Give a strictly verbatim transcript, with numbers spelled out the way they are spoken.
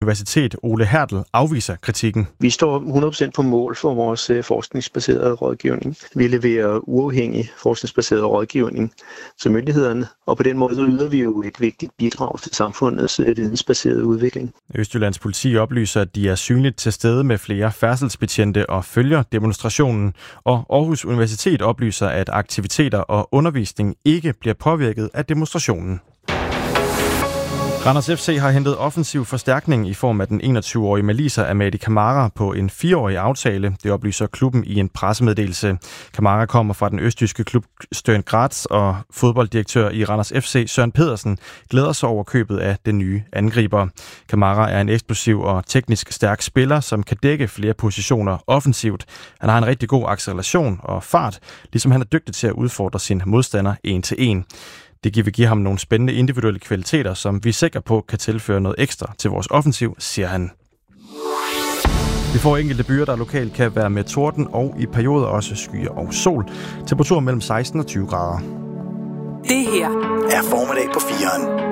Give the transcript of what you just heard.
Universitet, Ole Hertel, afviser kritikken. Vi står hundrede procent på mål for vores forskningsbaserede rådgivning. Vi leverer uafhængig forskningsbaseret rådgivning til myndighederne, og på den måde så yder vi jo et vigtigt bidrag til samfundets vidensbaserede udvikling. Østjyllands politi oplyser, at de er synligt til stede med flere færdselsbetjente og følger demonstrationen, og Aarhus Universitet oplyser, at aktiviteter og undervisning ikke bliver påvirket af demonstrationen. Randers F C har hentet offensiv forstærkning i form af den enogtyve-årige maliser Amadi Camara på en fireårig aftale. Det oplyser klubben i en pressemeddelelse. Camara kommer fra den østjyske klub Stern Graz, og fodbolddirektør i Randers F C Søren Pedersen glæder sig over købet af den nye angriber. Camara er en eksplosiv og teknisk stærk spiller, som kan dække flere positioner offensivt. Han har en rigtig god acceleration og fart, ligesom han er dygtig til at udfordre sin modstander en til en. Det vil give ham nogle spændende individuelle kvaliteter, som vi er sikre på kan tilføre noget ekstra til vores offensiv, siger han. Vi får enkelte byer, der lokalt kan være med torden og i perioder også skyer og sol. Temperatur mellem seksten og tyve grader. Det her er Formiddag på fireren.